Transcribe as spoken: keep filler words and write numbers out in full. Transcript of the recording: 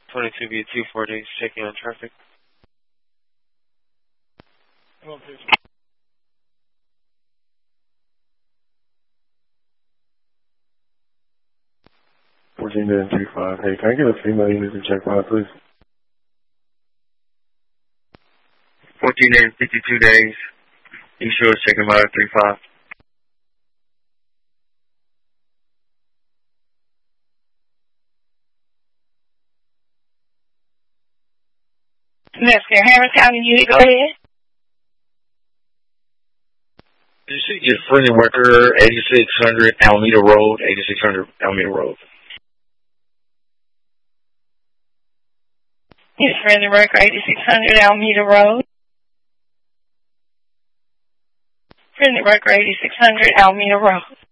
twenty-two B two four days, checking on traffic. fourteen dash three five. Hey, can I get a female unit to check five, please? fourteen and fifty-two days. You sure checking by three five. Mister Harris County unit, go ahead. You see your friendly worker, eighty-six hundred Alameda Road, eighty-six hundred Alameda Road. His friendly worker, eighty-six hundred Alameda Road. Friendly worker, eighty-six hundred Alameda Road.